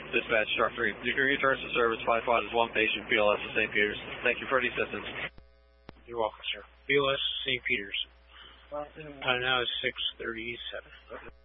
Dispatch, Star 3. You can return to service. 5-5 is one patient, BLS of St. Peter's. Thank you for the assistance. You're welcome, sir. BLS St. Peter's. Time now is 6:37.